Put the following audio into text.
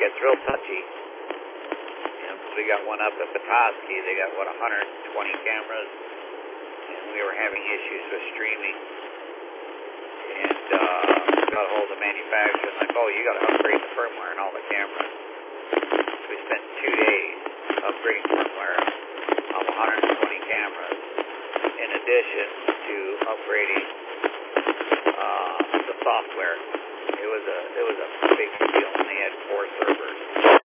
gets real touchy. We got one up at Petoskey. They got, 120 cameras, and we were having issues with streaming. And got a hold of the manufacturer, and like, oh, you got to upgrade the firmware and all the cameras. We spent 2 days upgrading firmware on 120 cameras, in addition to upgrading the software. It was a big deal, and they had 4 servers.